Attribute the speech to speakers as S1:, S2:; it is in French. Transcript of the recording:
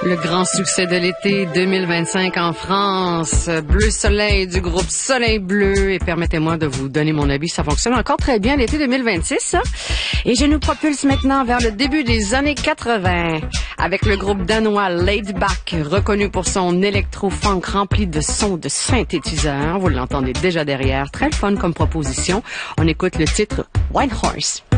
S1: Le grand succès de l'été 2025 en France, Bleu Soleil du groupe Soleil Bleu. Et permettez-moi de vous donner mon avis, ça fonctionne encore très bien l'été 2026. Ça. Et je nous propulse maintenant vers le début des années 80 avec le groupe danois Laid Back, reconnu pour son électro-funk rempli de sons de synthétiseurs. Vous l'entendez déjà derrière, très fun comme proposition. On écoute le titre White Horse.